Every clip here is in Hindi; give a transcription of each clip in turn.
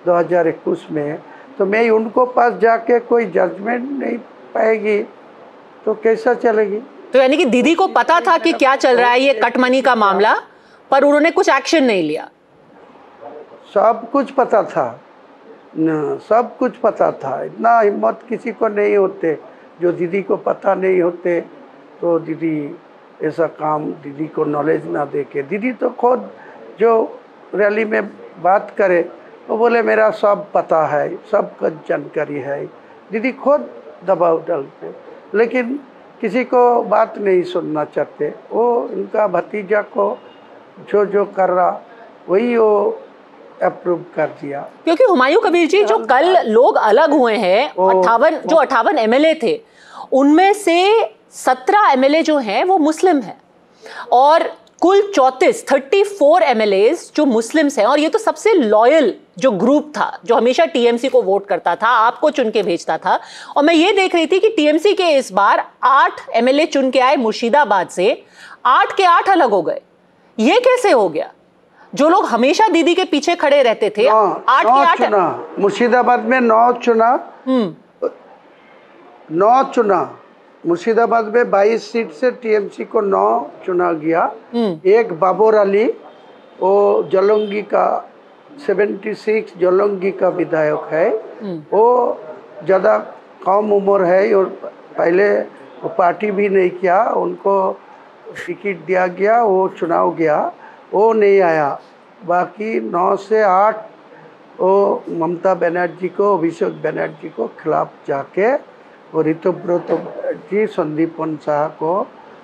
2021 में, तो मैं उनको पास जाके कोई जजमेंट नहीं पाएगी तो कैसा चलेगी? तो यानी कि दीदी को पता था कि क्या चल रहा है ये कट मनी का मामला, पर उन्होंने कुछ एक्शन नहीं लिया। सब कुछ पता था न, सब कुछ पता था। इतना हिम्मत किसी को नहीं होते जो दीदी को पता नहीं होते तो दीदी ऐसा काम दीदी को नॉलेज ना दे के। दीदी तो खुद जो रैली में बात करे वो बोले मेरा सब पता है, सब कुछ जानकारी है। दीदी खुद दबाव डालते, लेकिन किसी को बात नहीं सुनना चाहते। वो इनका भतीजा को जो कर रहा वही वो अप्रूव कर दिया। क्योंकि हुमायूं कबीर जी, जो कल लोग अलग हुए हैं 58 एमएलए थे, उनमें से 17 एमएलए जो हैं वो मुस्लिम हैं और कुल 34 एमएलएज जो मुस्लिम्स हैं। और ये तो सबसे लॉयल जो ग्रुप था, जो हमेशा टीएमसी को वोट करता था, आपको चुन के भेजता था। और मैं ये देख रही थी कि टीएमसी के इस बार 8 एमएलए चुन के आए मुर्शिदाबाद से, 8 के 8 अलग हो गए। ये कैसे हो गया? जो लोग हमेशा दीदी के पीछे खड़े रहते थे, 8 के 8 चुना। मुर्शिदाबाद में 9 चुना, 9 चुना। मुर्शिदाबाद में 22 सीट से टीएमसी को 9 चुना गया। एक बाबर अली, वो जलंगी का 76 जलंगी का विधायक है। वो ज़्यादा कम उम्र है और पहले वो पार्टी भी नहीं किया, उनको टिकट दिया गया, वो चुनाव गया, वो नहीं आया। बाकी 9 से 8 वो ममता बनर्जी को, अभिषेक बनर्जी को खिलाफ जाके और ऋतुव्रत जी, संदीपन शाह को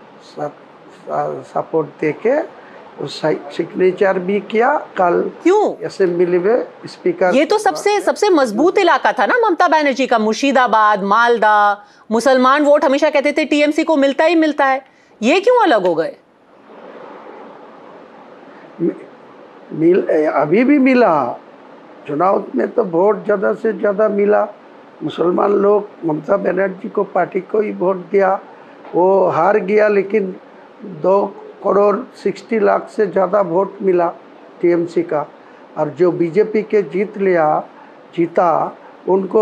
सपोर्ट देके सिग्नेचर भी किया कल। क्यों असेंबली में स्पीकर। ये तो सबसे मजबूत इलाका था ना ममता बनर्जी का, मुर्शिदाबाद, मालदा। मुसलमान वोट हमेशा कहते थे टीएमसी को मिलता ही मिलता है, ये क्यों अलग हो गए? अभी भी मिला, चुनाव में तो वोट ज़्यादा से ज़्यादा मिला। मुसलमान लोग ममता बनर्जी को, पार्टी को ही वोट दिया। वो हार गया, लेकिन 2,60,00,000 से ज़्यादा वोट मिला टीएमसी का। और जो बीजेपी के जीता उनको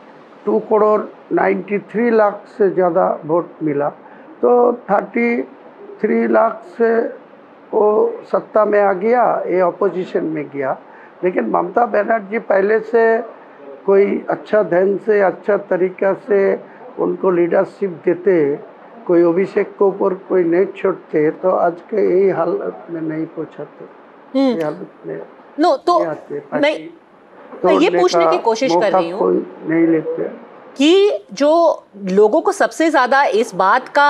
2,93,00,000 से ज़्यादा वोट मिला। तो 33 लाख से वो सत्ता में आ गया, ये अपोजिशन में गया। लेकिन ममता बनर्जी पहले से कोई अच्छा ढंग से, अच्छा तरीका से उनको लीडरशिप देते, कोई अभिषेक को ऊपर कोई नहीं छोड़ते, तो आज के यही हालत में नहीं पहुँचाते। हालत में तो मैं ये पूछने की कोशिश कर रही हूँ नहीं लेते कि जो लोगों को सबसे ज़्यादा इस बात का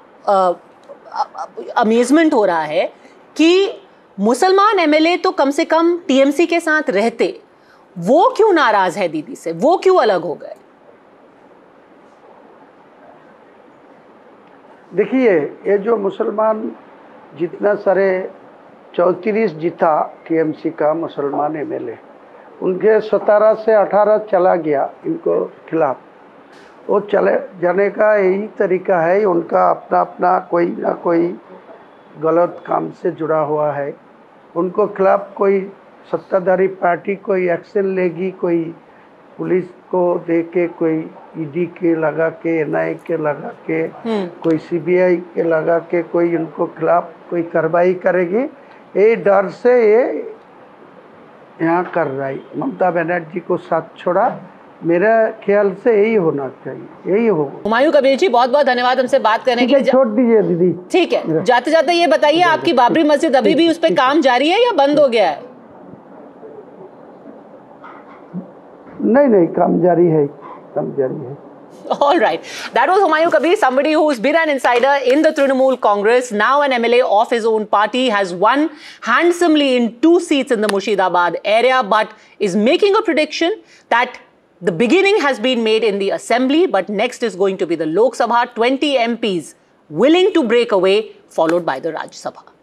अमेजमेंट हो रहा है कि मुसलमान एमएलए तो कम से कम टीएमसी के साथ रहते, वो क्यों नाराज है दीदी से, वो क्यों अलग हो गए? देखिए, ये जो मुसलमान जितना सारे 34 जीता टीएमसी का मुसलमान एमएलए, उनके 17 से 18 चला गया इनको खिलाफ। वो चले जाने का यही तरीका है, उनका अपना अपना कोई ना कोई गलत काम से जुड़ा हुआ है। उनको खिलाफ कोई सत्ताधारी पार्टी कोई एक्शन लेगी, कोई पुलिस को दे के, कोई ईडी के लगा के, एनआई के लगा के, कोई सीबीआई के लगा के कोई उनको खिलाफ कोई कार्रवाई करेगी, ये डर से ये यहाँ कर रहा है। ममता बनर्जी को साथ छोड़ा, मेरा ख्याल से यही होना चाहिए, यही हो। हुमायूं कबीर जी, बहुत बहुत धन्यवाद हमसे बात करने के लिए। छोड़ दीजिए दीदी। ठीक है, जाते जाते ये बताइए, आपकी बाबरी मस्जिद अभी भी उस पर काम जारी है या बंद हो गया है? नहीं, काम जारी है, काम जारी है। All right. That was Humayun Kabir, somebody who's been an insider in the Trinamool Congress, now an MLA of his own party, has won handsomely in 2 seats in the Murshidabad area, but is making a prediction that the beginning has been made in the assembly, but next is going to be the Lok Sabha, 20 MPs willing to break away, followed by the Rajya Sabha.